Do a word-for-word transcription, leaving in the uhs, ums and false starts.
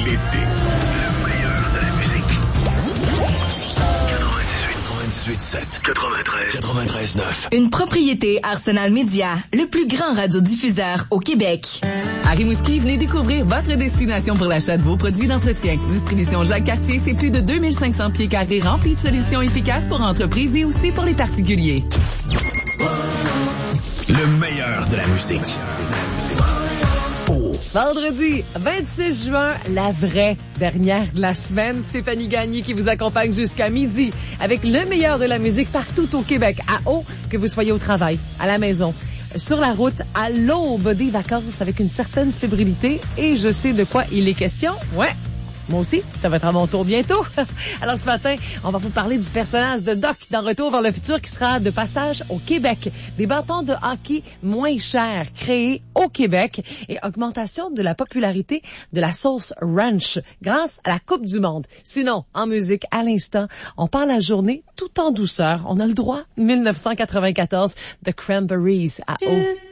l'été. Le meilleur de la musique. quatre-vingt-dix-huit sept, quatre-vingt-treize, quatre-vingt-treize neuf. Une propriété Arsenal Média, le plus grand radiodiffuseur au Québec. À Rimouski, venez découvrir votre destination pour l'achat de vos produits d'entretien. Distribution Jacques Cartier, c'est plus de deux mille cinq cents pieds carrés remplis de solutions efficaces pour entreprises et aussi pour les particuliers. Le meilleur de la musique. Oh. Vendredi vingt-six juin, la vraie dernière de la semaine. Stéphanie Gagné qui vous accompagne jusqu'à midi avec le meilleur de la musique partout au Québec. À eau, que vous soyez au travail, à la maison, sur la route, à l'aube des vacances avec une certaine fébrilité. Et je sais de quoi il est question. Ouais. Moi aussi, ça va être à mon tour bientôt. Alors ce matin, on va vous parler du personnage de Doc dans Retour vers le futur qui sera de passage au Québec. Des bâtons de hockey moins chers créés au Québec et augmentation de la popularité de la sauce ranch grâce à la Coupe du Monde. Sinon, en musique, à l'instant, on parle la journée tout en douceur. On a le droit, mille neuf cent quatre-vingt-quatorze, The Cranberries à eau.